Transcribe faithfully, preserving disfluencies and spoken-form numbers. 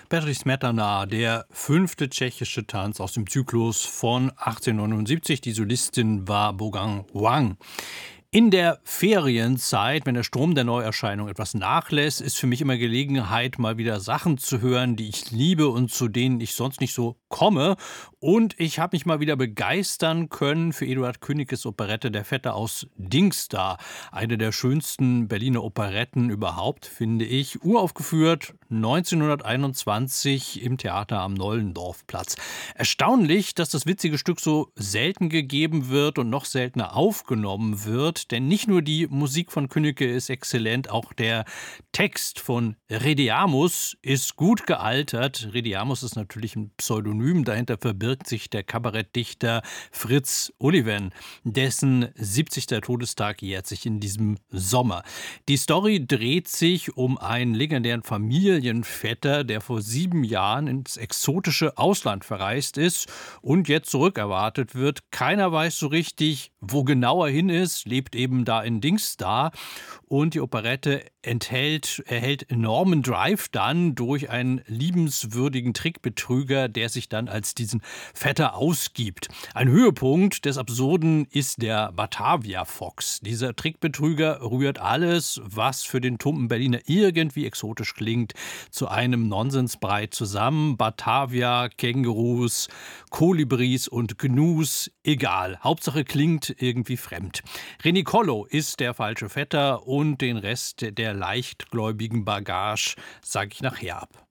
Bedřich Smetana, der fünfte tschechische Tanz aus dem Zyklus von achtzehnhundertneunundsiebzig. Die Solistin war Bogang Wang. In der Ferienzeit, wenn der Strom der Neuerscheinung etwas nachlässt, ist für mich immer Gelegenheit, mal wieder Sachen zu hören, die ich liebe und zu denen ich sonst nicht so komme. Und ich habe mich mal wieder begeistern können für Eduard Künnekes Operette Der Vetter aus Dingsda. Eine der schönsten Berliner Operetten überhaupt, finde ich. Uraufgeführt neunzehnhunderteinundzwanzig im Theater am Nollendorfplatz. Erstaunlich, dass das witzige Stück so selten gegeben wird und noch seltener aufgenommen wird. Denn nicht nur die Musik von Künneke ist exzellent, auch der Text von Rediamus ist gut gealtert. Rediamus ist natürlich ein Pseudonym, dahinter verbirgt sich der Kabarettdichter Fritz Oliven. Dessen siebzigster Todestag jährt sich in diesem Sommer. Die Story dreht sich um einen legendären Familienvetter, der vor sieben Jahren ins exotische Ausland verreist ist und jetzt zurückerwartet wird. Keiner weiß so richtig, wo genau er hin ist, lebt eben da in Dingsda. Und die Operette enthält, erhält enormen Drive dann durch einen liebenswürdigen Trickbetrüger, der sich dann als diesen Vetter ausgibt. Ein Höhepunkt des Absurden ist der Batavia Fox. Dieser Trickbetrüger rührt alles, was für den tumpen Berliner irgendwie exotisch klingt, zu einem Nonsensbrei zusammen. Batavia, Kängurus, Kolibris und Gnus, egal. Hauptsache klingt irgendwie fremd. René Collo ist der falsche Vetter und den Rest der leichtgläubigen Bagage sage ich nachher ab.